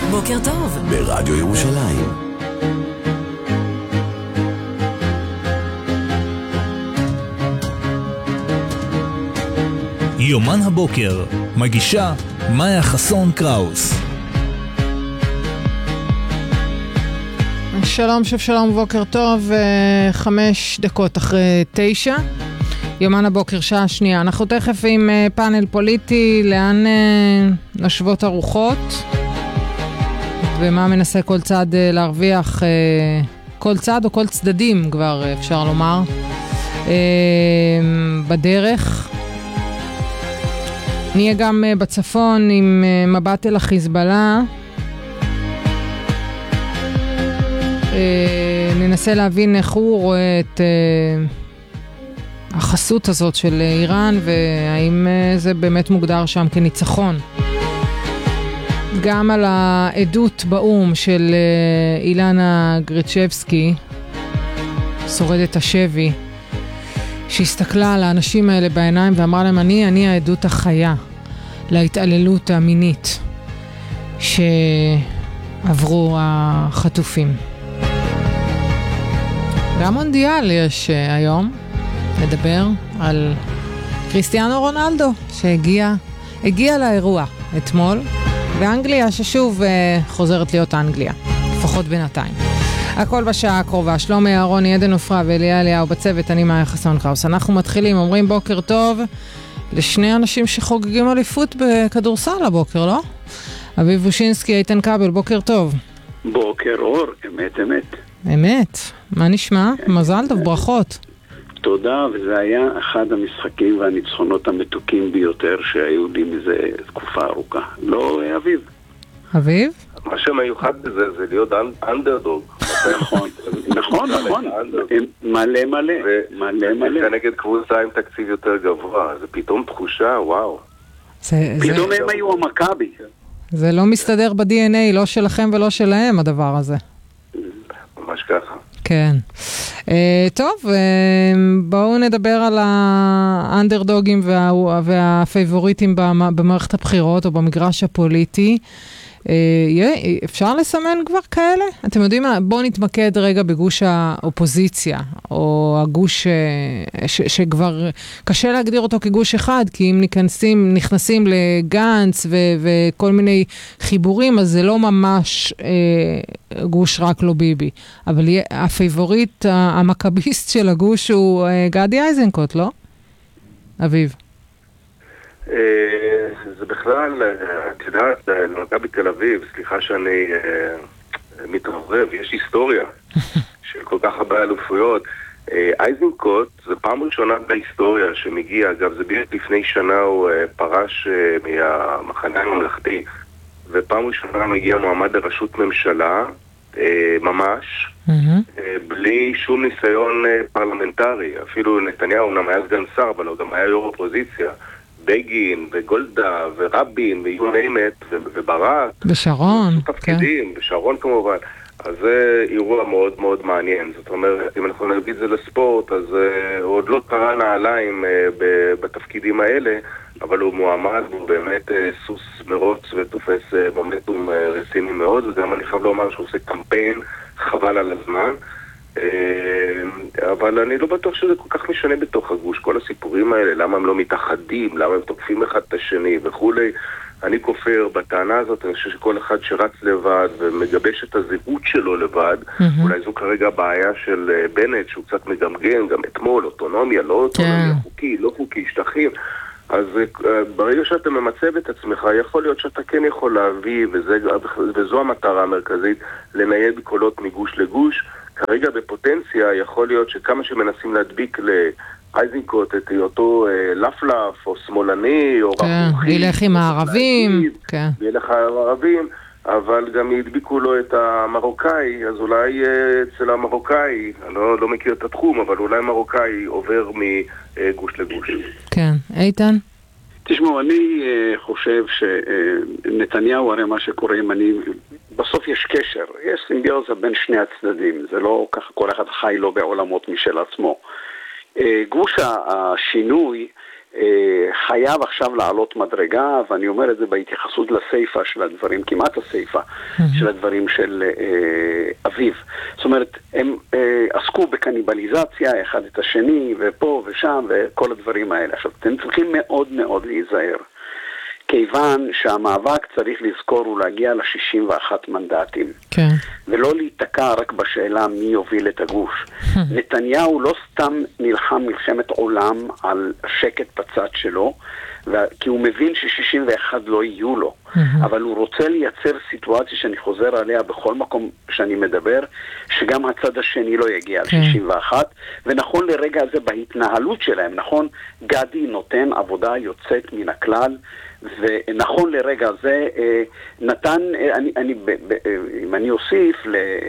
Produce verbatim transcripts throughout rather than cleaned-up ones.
בוקר טוב ברדיו ירושלים. יומן הבוקר, מגישה מאיה חסון קראוס. שלום, שוב שלום, בוקר טוב, חמש דקות אחרי תשע. יומן הבוקר, שעה שנייה. אנחנו תכף עם פאנל פוליטי, לאן נשוות הרוחות, ומה מנסה כל צד להרוויח, כל צד או כל צדדים כבר אפשר לומר, בדרך. נהיה גם בצפון עם מבט אל החיזבאללה. ננסה להבין איך הוא רואה את החסות הזאת של איראן, והאם זה באמת מוגדר שם כניצחון. גם על העדות באום של אילנה גריצ'בסקי, שורדת השבי, שהסתכלה על האנשים האלה בעיניים ואמרה להם, אני, אני העדות החיה להתעללות המינית שעברו החטופים. גם מונדיאל יש היום, נדבר על קריסטיאנו רונלדו שהגיע הגיע לאירוע אתמול, ואנגליה ששוב חוזרת להיות אנגליה, לפחות בינתיים. הכל בשעה הקרובה. שלומי אהרוני, עדן עופרה ואליה אליהו בצוות, אני מאיה חסון קראוס. אנחנו מתחילים, אומרים בוקר טוב לשני אנשים שחוגגים אליפות בכדורסל הבוקר, לא? אביב ושינסקי, איתן כבל, בוקר טוב. בוקר אור, אמת אמת. אמת, מה נשמע? מזל טוב, ברכות. תודה, וזה היה אחד המשחקים והניצחונות המתוקים ביותר שהיו לי מזה תקופה ארוכה. לא, אביב. אביב? מה שמיוחד בזה זה להיות אנדרדוג. נכון, נכון, נכון. מלא מלא, מלא מלא. זה נגד קבוצה עם תקציב יותר גבוה, זה פתאום תחושה, וואו. פתאום הם היו המכבי. זה לא מסתדר ב-די אן איי, לא שלכם ולא שלהם הדבר הזה. ממש ככה. כן. Uh, טוב, uh, בואו נדבר על האנדרדוגים וה, והפייבוריטים במערכת הבחירות או במגרש הפוליטי. Uh, yeah, אפשר לסמן כבר כאלה? אתם יודעים מה? בואו נתמקד רגע בגוש האופוזיציה, או הגוש uh, ש, שכבר קשה להגדיר אותו כגוש אחד, כי אם נכנסים, נכנסים לגנץ ו, וכל מיני חיבורים, אז זה לא ממש uh, גוש רק לא ביבי. אבל הפייבוריט, המקביסט של הגוש הוא uh, גדי איזנקוט, לא? אביב. זה בכלל, את יודעת, נולדה בתל אביב, סליחה שאני מתערב, יש היסטוריה של כל כך הרבה אלופויות. איזנקוט זה פעם ראשונה בהיסטוריה שמגיע, אגב זה בדיוק לפני שנה הוא פרש מהמחנה הממלכתי, ופעם ראשונה מגיע מועמד לראשות ממשלה, ממש, בלי שום ניסיון פרלמנטרי. אפילו נתניהו אומנם היה סגן שר, אבל הוא גם היה יו"ר אופוזיציה. בגין וגולדה ורבין ויו נעימת וברק ושרון, תפקידים, כן. ושרון כמובן. אז זה אירוע מאוד מאוד מעניין. זאת אומרת, אם אנחנו נגיד את זה לספורט, אז uh, הוא עוד לא קרא נעליים uh, בתפקידים האלה, אבל הוא מועמד, הוא באמת uh, סוס מרוץ ותופס uh, מומנטום uh, רציני מאוד, וגם אני חייב לומר שהוא עושה קמפיין חבל על הזמן. אבל אני לא בטוח שזה כל כך משנה בתוך הגוש, כל הסיפורים האלה, למה הם לא מתאחדים, למה הם תוקפים אחד את השני וכולי. אני כופר בטענה הזאת, אני חושב שכל אחד שרץ לבד ומגבש את הזהות שלו לבד, mm-hmm. אולי זו כרגע בעיה של בנט, שהוא קצת מגמגן, גם אתמול, אוטונומיה, לא אוטונומיה, yeah. חוקי, לא חוקי, שטחים. אז ברגע שאתה ממצב את עצמך, יכול להיות שאתה כן יכול להביא, וזה, וזו המטרה המרכזית, לנייד קולות מגוש לגוש. כרגע בפוטנציה יכול להיות שכמה שמנסים להדביק לאיזנקוט את אותו לפלף או שמאלני או רחוכי, ילך עם הערבים, ילך הערבים, אבל גם ידביקו לו את המרוקאי, אז אולי אצל המרוקאי, אני לא, לא מכיר את התחום, אבל אולי מרוקאי עובר מגוש לגוש. כן, איתן? תשמעו, אני חושב שנתניהו, הרי מה שקוראים, אני... בסוף יש קשר, יש סימביוזה בין שני הצדדים, זה לא ככה כל אחד חי לו בעולמות משל עצמו. גוש השינוי חייב עכשיו לעלות מדרגה, ואני אומר את זה בהתייחסות לסייפה של הדברים, כמעט הסייפה של הדברים של אביב. זאת אומרת, הם עסקו בקניבליזציה, אחד את השני, ופה ושם, וכל הדברים האלה. עכשיו, אתם צריכים מאוד מאוד להיזהר, כיוון שהמאבק צריך לזכור ולהגיע ל-שישים ואחת מנדטים. כן. ולא להתקע רק בשאלה מי יוביל את הגוש. נתניהו לא סתם נלחם מלחמת עולם על השקט בצד שלו, כי הוא מבין ש-שישים ואחת לא יהיו לו. אבל הוא רוצה לייצר סיטואציה שאני חוזר עליה בכל מקום שאני מדבר, שגם הצד השני לא יגיע על שישים ואחת, ונכון לרגע הזה בהתנהלות שלהם, נכון, גדי נותן עבודה יוצאת מן הכלל, ונכון לרגע זה נתן, אני, אני, אם אני אוסיף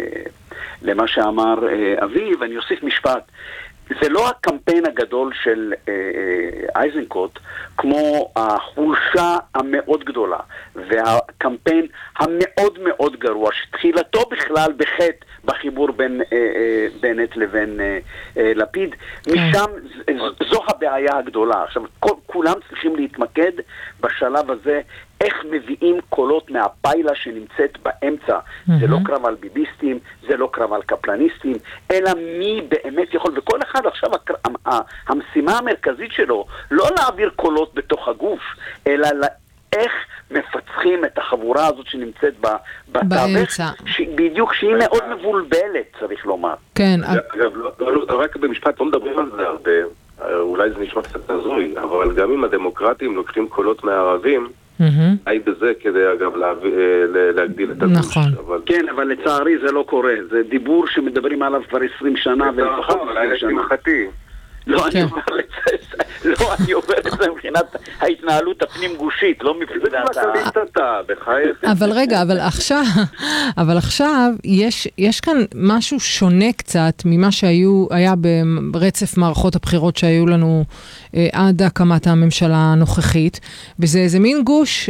למה שאמר אביב, אני אוסיף משפט, זה לא הקמפיין הגדול של אייזנקוט, כמו החולשה המאוד גדולה, והקמפיין המאוד מאוד גרוע, שתחילתו בכלל בחטא בחיבור בין בנט לבין לפיד, משם זו הבעיה הגדולה. עכשיו, כולם צריכים להתמקד בשלב הזה, איך מביאים קולות מהפיילה שנמצאת באמצע. זה לא קרב על ביביסטים, זה לא קרב על קפלניסטים, אלא מי באמת יכול, וכל אחד עכשיו, המשימה המרכזית שלו, לא להעביר קולות בתוך הגוף, אלא איך מפצחים את החבורה הזאת שנמצאת בתווך, בדיוק שהיא מאוד מבולבלת, צריך לומר. כן. אגב, רק במשפט, לא מדברים על זה הרבה, אולי זה נשמע קצת הזוי, אבל גם אם הדמוקרטים לוקחים קולות מהערבים, היי בזה כדי אגב להגדיל את הגוש. נכון. כן, אבל לצערי זה לא קורה. זה דיבור שמדברים עליו כבר עשרים שנה ולפחות עשרים שנה. לא, אני אומר את זה, לא, אני אומר את זה מבחינת ההתנהלות הפנים גושית, לא מבחינת ה... אבל רגע, אבל עכשיו, אבל עכשיו יש, יש כאן משהו שונה קצת ממה שהיו, היה ברצף מערכות הבחירות שהיו לנו עד הקמת הממשלה הנוכחית, וזה איזה מין גוש,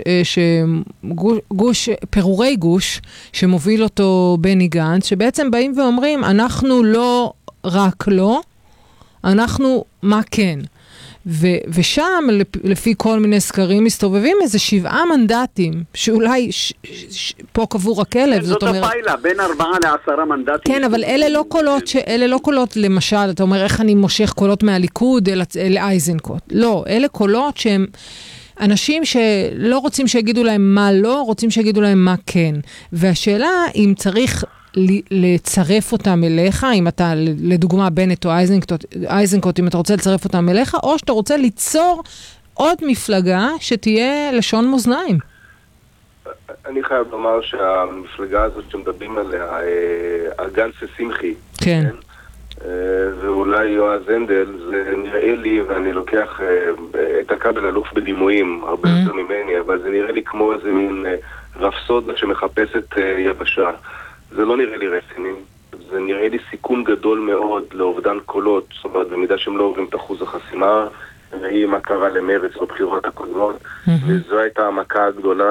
גוש, פירורי גוש, שמוביל אותו בני גנץ, שבעצם באים ואומרים, אנחנו לא רק לא, אנחנו מה כן. ו- ושם, לפי כל מיני סקרים, מסתובבים איזה שבעה מנדטים, שאולי ש- ש- פה קבור הכלב, זאת אומרת... זאת הפיילה, בין ארבעה לעשרה מנדטים. כן, אבל אלה לא קולות, ש- אלה לא קולות, למשל, אתה אומר, איך אני מושך קולות מהליכוד אל, אל אייזנקוט. לא, אלה קולות שהם... אנשים שלא רוצים שיגידו להם מה לא, רוצים שיגידו להם מה כן. והשאלה אם צריך... לצרף אותם אליך, אם אתה, לדוגמה, בנט או אייזנקוט, אייזנקוט, אם אתה רוצה לצרף אותם אליך, או שאתה רוצה ליצור עוד מפלגה שתהיה לשון מאזניים. אני חייב לומר שהמפלגה הזאת שמדברים עליה, הגנץ ושמחי, כן. ואולי יועז הנדל, זה נראה לי, ואני לוקח את הכבל אלוף בדימויים, הרבה יותר ממני, אבל זה נראה לי כמו איזה מין רפסודה שמחפשת יבשה. זה לא נראה לי רציני, זה נראה לי סיכון גדול מאוד לאובדן קולות, זאת אומרת, במידה שהם לא עוברים את אחוז החסימה, ראי מה קרה למרץ בבחירות הקודמות, וזו הייתה המכה הגדולה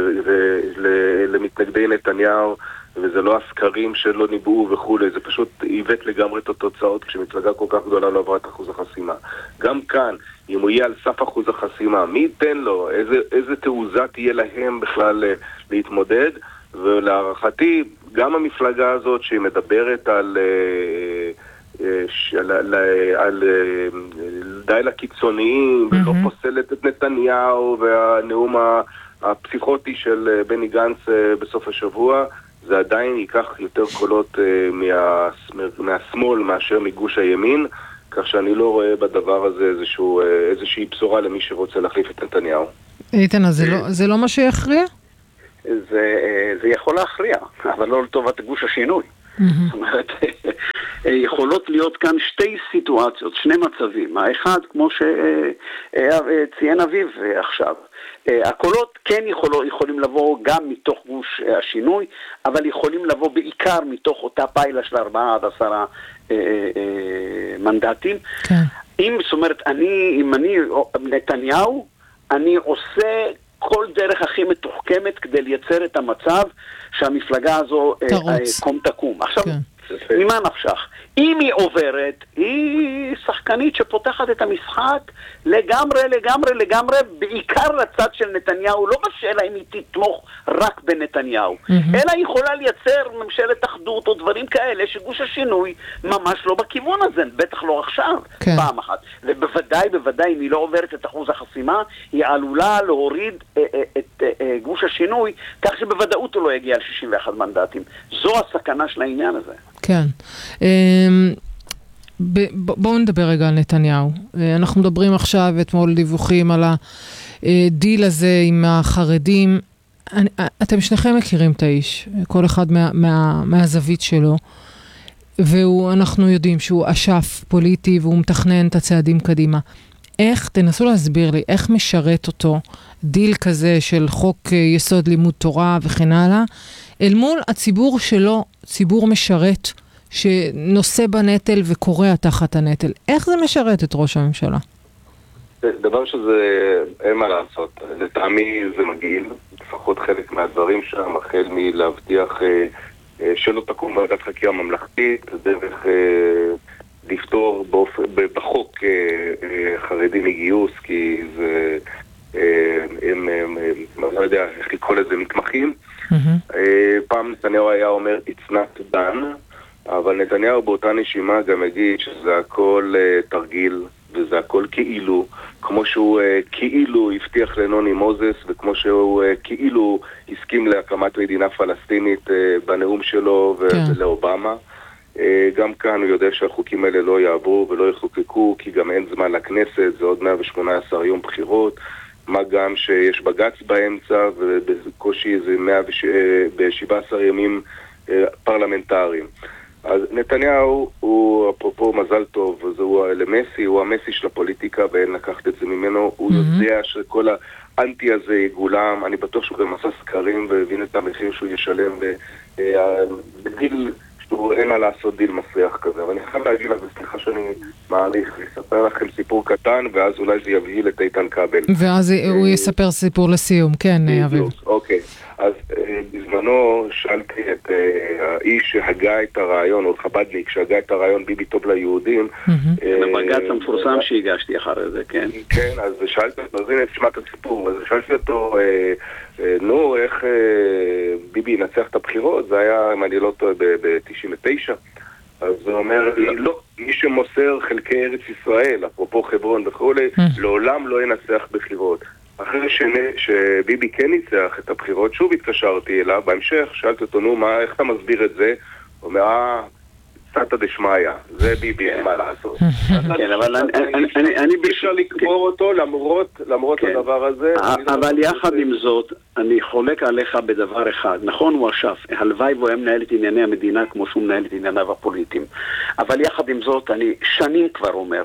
למתנגדי נתניהו, וזה לא הסקרים שלא ניבאו וכו', זה פשוט עיוות לגמרי את התוצאות כשמפלגה כל כך גדולה לא עברה את אחוז החסימה. גם כאן, אם הוא יהיה על סף אחוז החסימה, מי ייתן לו? איזה, איזה תעוזה תהיה להם בכלל להתמודד? ולהערכתי, גם המפלגה הזאת שהיא מדברת על, על, על, על די לקיצוניים mm-hmm. ולא פוסלת את נתניהו והנאום הפסיכוטי של בני גנץ בסוף השבוע, זה עדיין ייקח יותר קולות מה, מהשמאל מאשר מגוש הימין, כך שאני לא רואה בדבר הזה איזשהו, איזושהי בשורה למי שרוצה להחליף את נתניהו. איתן, אז זה לא, זה לא מה שיכריע? זה, זה יכול להכריע, אבל לא לטובת גוש השינוי. Mm-hmm. זאת אומרת, יכולות להיות כאן שתי סיטואציות, שני מצבים. האחד, כמו שציין אביב עכשיו, הקולות כן יכול, יכולים לבוא גם מתוך גוש השינוי, אבל יכולים לבוא בעיקר מתוך אותה פיילה של ארבעה עד עשרה מנדטים. כן. אם, זאת אומרת, אני, אם אני, נתניהו, אני עושה כל דרך הכי מתוחכמת כדי לייצר את המצב שהמפלגה הזו קום תקום. עכשיו, ממה נפשך? אם היא עוברת, היא שחקנית שפותחת את המשחק לגמרי, לגמרי, לגמרי, בעיקר לצד של נתניהו, לא בשאלה אם היא תתמוך רק בנתניהו, mm-hmm. אלא היא יכולה לייצר ממשלת אחדות או דברים כאלה, שגוש השינוי ממש לא בכיוון הזה, בטח לא עכשיו, כן. פעם אחת. ובוודאי, בוודאי, אם היא לא עוברת את אחוז החסימה, היא עלולה להוריד אה, אה, את אה, גוש השינוי, כך שבוודאות הוא לא יגיע ל-שישים ואחד מנדטים. זו הסכנה של העניין הזה. כן. בואו נדבר רגע על נתניהו. אנחנו מדברים עכשיו, אתמול דיווחים על הדיל הזה עם החרדים. אתם שניכם מכירים את האיש, כל אחד מה, מה, מהזווית שלו, ואנחנו יודעים שהוא אשף פוליטי והוא מתכנן את הצעדים קדימה. איך, תנסו להסביר לי, איך משרת אותו דיל כזה של חוק יסוד לימוד תורה וכן הלאה, אל מול הציבור שלו, ציבור משרת, שנושא בנטל וקורא תחת הנטל. איך זה משרת את ראש הממשלה? דבר שזה, אין מה לעשות. לטעמי זה מגעיל, לפחות חלק מהדברים שם, החל מלהבטיח אה, אה, שלא תקום ועדת חקירה ממלכתית, דרך אה, לפתור באופ... בחוק אה, אה, חרדי מגיוס, כי זה, אה, הם, הם, הם, לא יודע איך לקרוא לזה, מתמחים. Mm-hmm. אה, פעם נתניהו היה אומר, it's not done, אבל נתניהו באותה נשימה גם יגיד שזה הכל uh, תרגיל, וזה הכל כאילו, כמו שהוא uh, כאילו הבטיח לנוני מוזס, וכמו שהוא uh, כאילו הסכים להקמת מדינה פלסטינית uh, בנאום שלו ו- כן. ולאובמה. Uh, גם כאן הוא יודע שהחוקים האלה לא יעברו ולא יחוקקו, כי גם אין זמן לכנסת, זה עוד מאה ושמונה עשרה יום בחירות, מה גם שיש בגץ באמצע, ובקושי זה מאה ושבעה עשר ימים uh, פרלמנטריים. אז נתניהו הוא, אפרופו מזל טוב, זהו למסי, הוא המסי של הפוליטיקה ואין לקחת את זה ממנו, הוא mm-hmm. יודע שכל האנטי הזה יגולם, אני בטוח שהוא גם עשה סקרים והבין את המחיר שהוא ישלם בדיל, שהוא אין מה לעשות דיל מסריח כזה, אבל אני חייב להגיד לך, סליחה שאני מעריך, לספר לכם סיפור קטן ואז אולי זה יבהיל את איתן כבל. ואז הוא יספר סיפור לסיום, כן, אביב. אוקיי. אז בזמנו שאלתי את האיש שהגה את הרעיון, או חבדניק שהגה את הרעיון ביבי טוב ליהודים. בבג"ץ המפורסם שהגשתי אחרי זה, כן. כן, אז שאלתי אותו, אז הנה תשמע את הסיפור, אז שאלתי אותו, נו, איך ביבי ינצח את הבחירות? זה היה, אם אני לא טועה, ב-תשעים ותשע. אז הוא אומר, לא, מי שמוסר חלקי ארץ ישראל, אפרופו חברון וכו', לעולם לא ינצח בחירות. אחרי שביבי כן ניצח את הבחירות, שוב התקשרתי אליו, בהמשך שאלתי אותו, נו, מה, איך אתה מסביר את זה? הוא אומר, אה, סטה דשמיא, זה ביבי, אין מה לעשות. כן, אבל אני אפשר לקבור אותו למרות הדבר הזה. אבל יחד עם זאת, אני חולק עליך בדבר אחד. נכון, הוא אשף, הלוואי והוא היה מנהל את ענייני המדינה כמו שהוא מנהל את ענייניו הפוליטיים. אבל יחד עם זאת, אני שנים כבר אומר,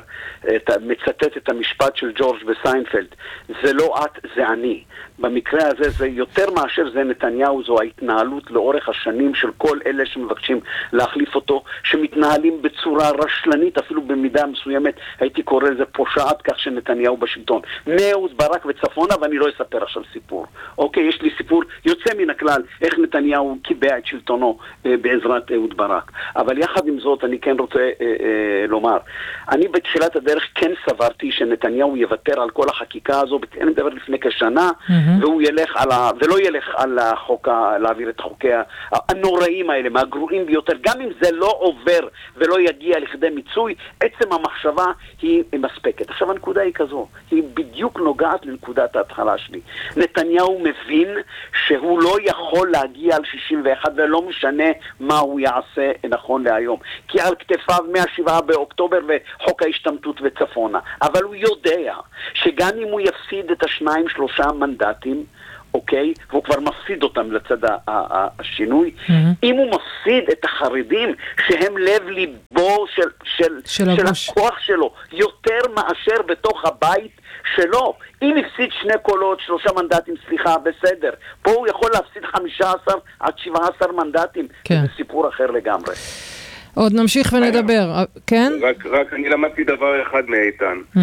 מצטט את המשפט של ג'ורג' בסיינפלד, זה לא את, זה אני. במקרה הזה זה יותר מאשר זה נתניהו, זו ההתנהלות לאורך השנים של כל אלה שמבקשים להחליף אותו, שמתנהלים בצורה רשלנית, אפילו במידה מסוימת, הייתי קורא לזה פושעת כך שנתניהו בשלטון. מאהוד ברק וצפונה, ואני לא אספר עכשיו סיפור. אוקיי, יש לי סיפור יוצא מן הכלל, איך נתניהו קיבע את שלטונו אה, בעזרת אהוד ברק. אבל יחד עם זאת, אני כן רוצה אה, אה, לומר, אני בתחילת הדרך כן סברתי שנתניהו יוותר על כל החקיקה הזו, אני מדבר לפני כשנה, mm-hmm. והוא ילך על ה... ולא ילך על החוק, להעביר את חוקי הנוראים האלה, מהגרועים ביותר, גם אם זה לא עובר ולא יגיע לכדי מיצוי, עצם המחשבה היא מספקת. עכשיו הנקודה היא כזו, היא בדיוק נוגעת לנקודת ההתחלה שלי. נתניהו מבין שהוא לא יכול להגיע על שישים ואחת ולא משנה מה הוא יעשה נכון להיום. כי על כתפיו מהשבעה באוקטובר וחוק ההשתמטות וצפונה. אבל הוא יודע שגם אם הוא יפסיד את השניים שלושה מנדטים, אוקיי? והוא כבר מפסיד אותם לצד השינוי. Mm-hmm. אם הוא מפסיד את החרדים, שהם לב ליבו של, של, של, של הכוח שלו, יותר מאשר בתוך הבית שלו. אם הפסיד שני קולות, שלושה מנדטים, סליחה, בסדר. פה הוא יכול להפסיד חמישה עשר עד שבעה עשר מנדטים. כן. זה סיפור אחר לגמרי. עוד נמשיך ונדבר, כן? רק, רק אני למדתי דבר אחד מאיתן. Mm-hmm.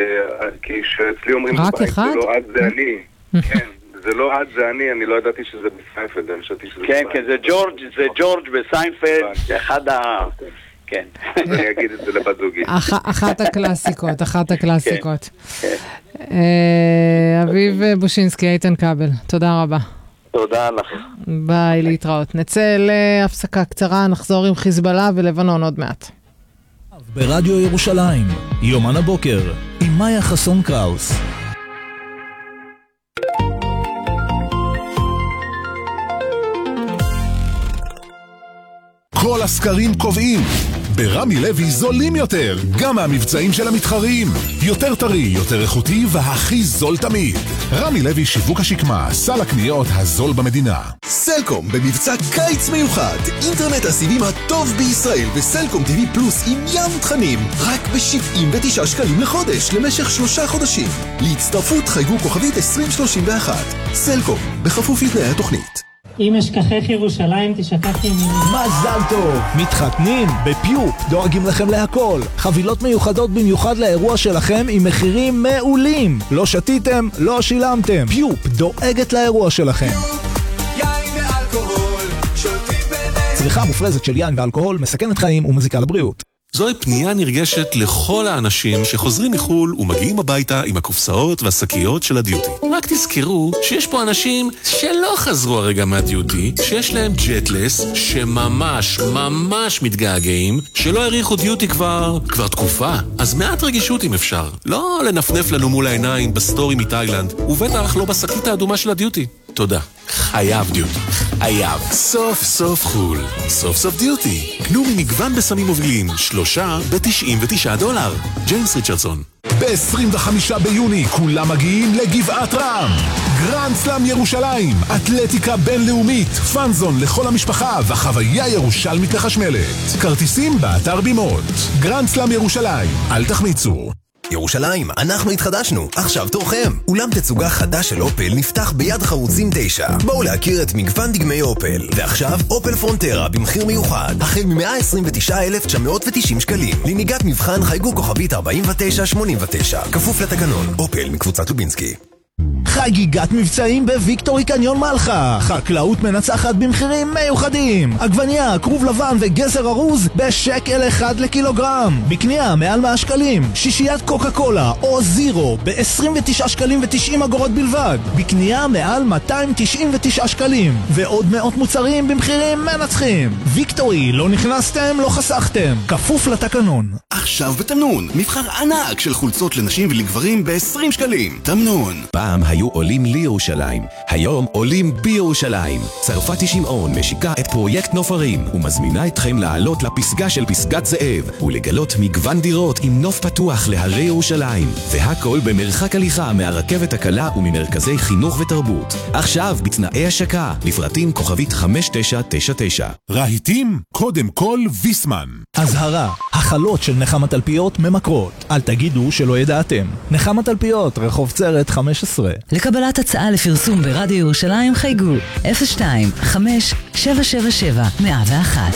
כי שאצלי אומרים... רק אחד? זה לא עד זה אני. כן. זה לא עד זה אני, אני לא ידעתי שזה בסיינפלד, אני חשבתי שזה... כן, כן, זה ג'ורג', זה ג'ורג' בסיינפלד, אחד ה... כן. אני אגיד את זה לבת זוגי. אחת הקלאסיקות, אחת הקלאסיקות. כן. אביב בושינסקי, איתן כבל, תודה רבה. תודה לך. ביי, להתראות. נצא להפסקה קצרה, נחזור עם חיזבאללה ולבנון עוד מעט. ברדיו ירושלים, יומן הבוקר, עם מאיה חסון קראוס. כל הסקרים קובעים, ברמי לוי זולים יותר, גם מהמבצעים של המתחרים. יותר טרי, יותר איכותי והכי זול תמיד. רמי לוי שיווק השקמה, סל הקניות הזול במדינה. סלקום במבצע קיץ מיוחד, אינטרנט הסיבים הטוב בישראל וסלקום טיווי פלוס עם ים תכנים, רק ב-שבעים ותשעה שקלים לחודש למשך שלושה חודשים. להצטרפות חייגו כוכבית עשרים שלושים ואחת. סלקום, בכפוף לתנאי התוכנית. אם אשכחך ירושלים תשכח ימיני. מזל טוב! מתחתנים בפיופ, דואגים לכם להכל. חבילות מיוחדות במיוחד לאירוע שלכם עם מחירים מעולים. לא שתיתם, לא שילמתם. פיופ דואגת לאירוע שלכם. יין ואלכוהול, שותים בנט. צריכה מופרזת של יין ואלכוהול מסכנת חיים ומזיקה לבריאות. זוהי פנייה נרגשת לכל האנשים שחוזרים מחול ומגיעים הביתה עם הקופסאות והשקיות של הדיוטי. רק תזכרו שיש פה אנשים שלא חזרו הרגע מהדיוטי, שיש להם ג'טלס, שממש ממש מתגעגעים, שלא העריכו דיוטי כבר, כבר תקופה. אז מעט רגישות אם אפשר. לא לנפנף לנו מול העיניים בסטורי מתאילנד, ובטח לא בשקית האדומה של הדיוטי. תודה. חייב דיוטי. חייב. סוף סוף חול. סוף סוף דיוטי. קנו ממגוון בסמים מובילים. שלושה ב-תשעים ותשעה דולר. ג'יימס ריצ'רדסון. ב-עשרים וחמישה ביוני כולם מגיעים לגבעת רם. גרנד סלאם ירושלים, אתלטיקה בינלאומית, פאנזון לכל המשפחה וחוויה ירושלמית לחשמלת. כרטיסים באתר בימות. גרנד סלאם ירושלים, אל תחמיצו. ירושלים, אנחנו התחדשנו, עכשיו תורכם. אולם תצוגה חדש של אופל נפתח ביד חרוצים תשע. בואו להכיר את מגוון דגמי אופל. ועכשיו אופל פרונטרה במחיר מיוחד, החל מ-מאה עשרים ותשעה אלף תשע מאות ותשעים שקלים. לנהיגת מבחן חייגו כוכבית ארבעים ותשע שמונים ותשע. כפוף לתקנון. אופל מקבוצת לובינסקי. חגיגת מבצעים בוויקטורי קניון מלחה. חקלאות מנצחת במחירים מיוחדים. עגבניה, כרוב לבן וגזר ארוז בשקל אחד לקילוגרם. בקנייה מעל מאה שקלים. שישיית קוקה קולה או זירו ב-עשרים ותשעה שקלים ו-תשעים אגורות בלבד. בקנייה מעל מאתיים תשעים ותשעה שקלים. ועוד מאות מוצרים במחירים מנצחים. ויקטורי, לא נכנסתם, לא חסכתם. כפוף לתקנון. עכשיו בתמנון, מבחר ענק של חולצות לנשים ולגברים ב-עשרים שקלים. תמנון. פעם היו עולים לירושלים, היום עולים בירושלים. צרפתי שמעון משיקה את פרויקט נופרים ומזמינה אתכם לעלות לפסגה של פסגת זאב ולגלות מגוון דירות עם נוף פתוח להרי ירושלים, והכל במרחק הליכה מהרכבת הקלה וממרכזי חינוך ותרבות. עכשיו בתנאי השקה, לפרטים כוכבית חמש תשע תשע תשע. רהיטים, קודם כל ויסמן. אזהרה, החלות של נחמת תלפיות ממכרות. אל תגידו שלא ידעתם. נחמת תלפיות, רחוב צרת חמש עשרה. לקבלת הצעה לפרסום ברדיו ירושלים חייגו אפס שתיים חמש שבע שבע שבע מאה ואחת.